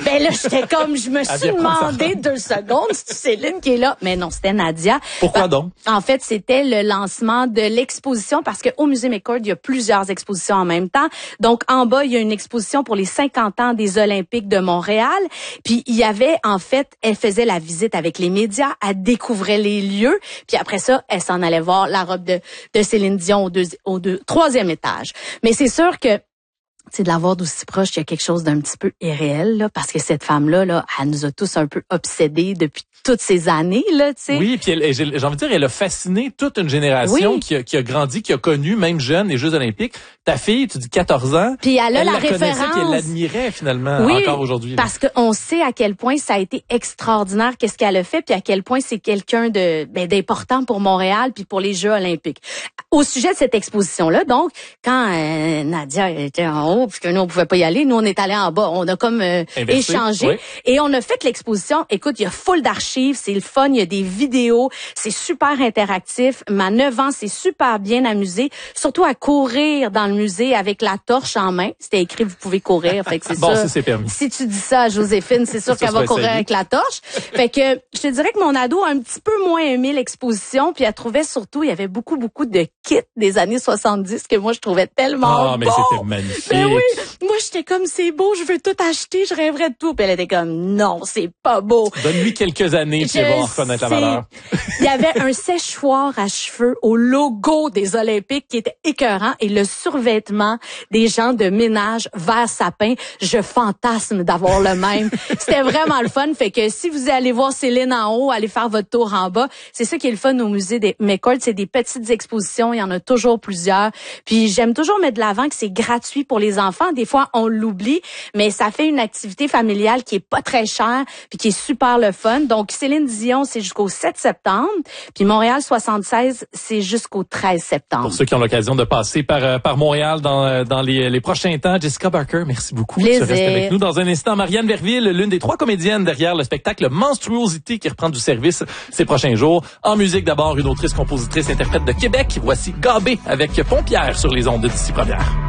Ben là, j'étais comme, je me suis demandé 2 secondes, c'est Céline qui est là. Mais non, c'était Nadia. Pourquoi donc? En fait, c'était le lancement de l'exposition parce qu'au Musée McCord, il y a plusieurs expositions en même temps. Donc, en bas, il y a une exposition pour les 50 ans des Olympiques de Montréal. Puis, il y avait, en fait, elle faisait la visite avec les médias, elle découvrait les lieux. Puis après ça, elle s'en allait voir la robe de Céline Dion au 3e étage. Mais c'est sûr que c'est de la voir d'aussi proche, il y a quelque chose d'un petit peu irréel, là, parce que cette femme-là, là, elle nous a tous un peu obsédés depuis toutes ces années, là, tu sais. Oui, puis j'ai envie de dire, elle a fasciné toute une génération oui. qui a grandi, qui a connu, même jeune, les Jeux Olympiques. Ta fille, tu dis 14 ans. Puis elle a la référence. Puis elle l'admirait finalement encore aujourd'hui. Parce qu'on sait à quel point ça a été extraordinaire, qu'est-ce qu'elle a fait, puis à quel point c'est quelqu'un d'important pour Montréal puis pour les Jeux Olympiques. Au sujet de cette exposition-là, donc, quand Nadia était en haut, puis que nous, on pouvait pas y aller, nous, on est allés en bas. On a comme échangé. Oui. Et on a fait l'exposition. Écoute, il y a full d'archives, c'est le fun, il y a des vidéos, c'est super interactif. Ma 9 ans, c'est super bien amusé, surtout à courir dans le musée avec la torche en main. C'était écrit, vous pouvez courir. Fait que c'est bon, ça. c'est permis. Si tu dis ça à Joséphine, c'est sûr qu'elle va courir avec la torche. Fait que, je te dirais que mon ado a un petit peu moins aimé l'exposition, puis elle trouvait surtout, il y avait beaucoup de kits des années 70 que moi, je trouvais tellement mais bon. c'était magnifique. Ben oui, moi, j'étais comme, c'est beau, je veux tout acheter, je rêverais de tout. Puis elle était comme, non, c'est pas beau. Donne-lui quelques années, puis elle va reconnaître la valeur. Il y avait un sèche-foire à cheveux au logo des Olympiques qui était écœurant et le survêtement des gens de ménage vert sapin. Je fantasme d'avoir le même. C'était vraiment le fun. Fait que si vous allez voir Céline en haut, allez faire votre tour en bas. C'est ça qui est le fun au musée des McCord. C'est des petites expositions. Il y en a toujours plusieurs. Puis j'aime toujours mettre de l'avant que c'est gratuit pour les enfants. Des fois, on l'oublie, mais ça fait une activité familiale qui est pas très chère puis qui est super le fun. Donc, Céline Dion, c'est jusqu'au 7 septembre. Puis Montréal 76, c'est jusqu'au 13 septembre. Pour ceux qui ont l'occasion de passer par Montréal dans les prochains temps, Jessica Barker, merci beaucoup. Plaisir. Tu restes avec nous dans un instant. Marianne Verville, l'une des 3 comédiennes derrière le spectacle Monstruosité qui reprend du service ces prochains jours. En musique, d'abord, une autrice, compositrice, interprète de Québec. Voici Gabé avec Pompière sur les ondes d'ici première.